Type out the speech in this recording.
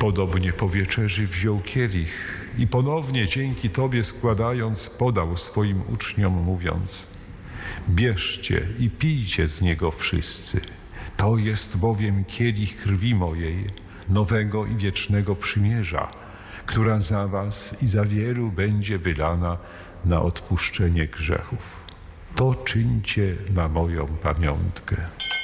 Podobnie po wieczerzy wziął kielich i ponownie dzięki Tobie składając podał swoim uczniom mówiąc: bierzcie i pijcie z niego wszyscy. To jest bowiem kielich krwi mojej, nowego i wiecznego przymierza, która za was i za wielu będzie wylana na odpuszczenie grzechów. To czyńcie na moją pamiątkę.